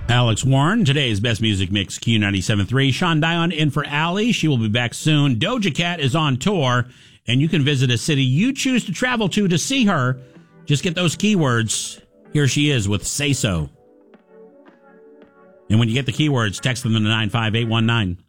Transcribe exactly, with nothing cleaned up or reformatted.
Alex Warren, today's Best Music Mix, Q ninety-seven point three. Sean Dion in for Allie. She will be back soon. Doja Cat is on tour, and you can visit a city you choose to travel to to see her. Just get those keywords. Here she is with Say So. And when you get the keywords, text them to nine five eight one nine.